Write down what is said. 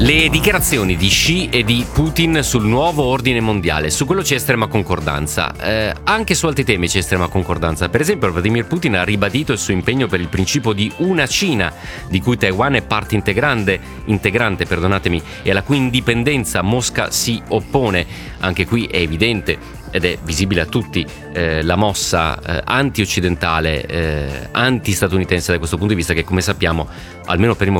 Le dichiarazioni di Xi e di Putin sul nuovo ordine mondiale, su quello c'è estrema concordanza, anche su altri temi c'è estrema concordanza. Per esempio Vladimir Putin ha ribadito il suo impegno per il principio di una Cina, di cui Taiwan è parte integrante, e alla cui indipendenza Mosca si oppone. Anche qui è evidente ed è visibile a tutti la mossa anti-occidentale, anti-statunitense da questo punto di vista, che come sappiamo, almeno per il momento,